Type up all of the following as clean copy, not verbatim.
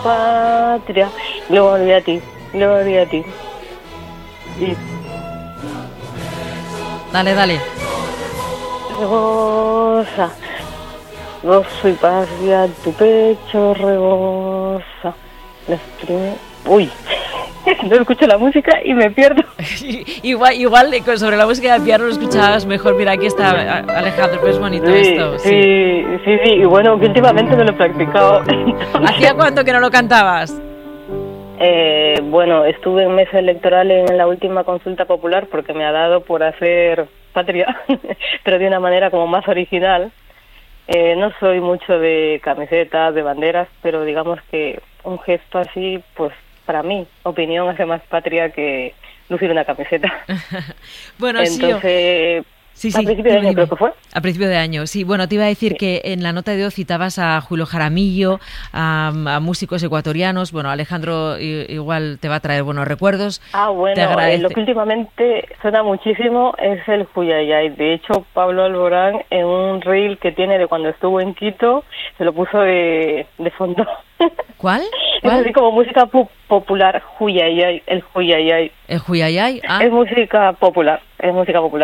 patria, gloria a ti, gloria a ti. Y Dale. rebosa, gozo y patria, tu pecho rebosa. Uy, no escucho la música y me pierdo. igual sobre la música del piano lo escuchabas mejor. Mira, aquí está Alejandro, pues es bonito esto. Sí, y bueno, que últimamente me lo he practicado. ¿Hacía cuánto que no lo cantabas? Bueno, estuve en mesa electoral en la última consulta popular porque me ha dado por hacer patria, pero de una manera como más original. No soy mucho de camisetas, de banderas, pero digamos que un gesto así, pues para mí, opinión, hace más patria que lucir una camiseta. Bueno, entonces, sí, a principio de año creo que fue. A principio de año, sí. Bueno, te iba a decir que en la nota de hoy citabas a Julio Jaramillo, a músicos ecuatorianos. Bueno, Alejandro igual te va a traer buenos recuerdos. Bueno, lo que últimamente suena muchísimo es el Juyayay. De hecho, Pablo Alborán, en un reel que tiene de cuando estuvo en Quito, se lo puso de fondo. ¿Cuál? Es así como música popular, Juyayay, el Juyayay. ¿El Juyayay? Es música popular, es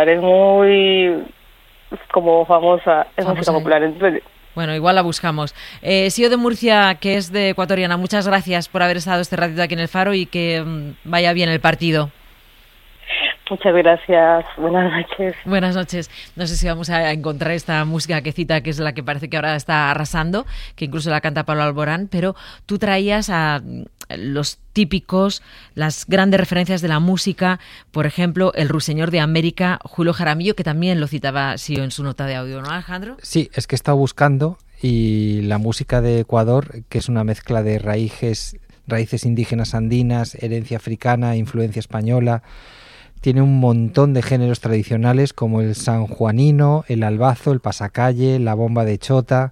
muy como famosa, música popular. Entonces, bueno, igual la buscamos. Sio de Murcia, que es de ecuatoriana, muchas gracias por haber estado este ratito aquí en el Faro y que vaya bien el partido. Muchas gracias, buenas noches. Buenas noches. No sé si vamos a encontrar esta música que cita, que es la que parece que ahora está arrasando, que incluso la canta Pablo Alborán, pero tú traías a los típicos, las grandes referencias de la música, por ejemplo, el Ruiseñor de América, Julio Jaramillo, que también lo citaba Sio en su nota de audio, ¿no, Alejandro? Sí, es que he estado buscando y la música de Ecuador, que es una mezcla de raíces indígenas andinas, herencia africana, influencia española, tiene un montón de géneros tradicionales como el sanjuanino, el albazo, el pasacalle, la bomba de chota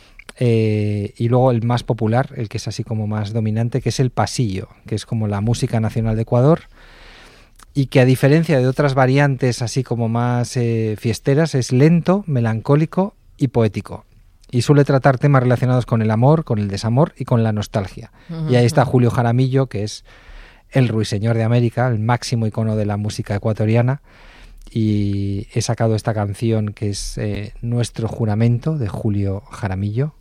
y luego el más popular, el que es así como más dominante, que es el pasillo, que es como la música nacional de Ecuador y que a diferencia de otras variantes así como más fiesteras es lento, melancólico y poético. Y suele tratar temas relacionados con el amor, con el desamor y con la nostalgia. Y ahí está Julio Jaramillo, que es el Ruiseñor de América, el máximo icono de la música ecuatoriana, y he sacado esta canción que es Nuestro Juramento, de Julio Jaramillo,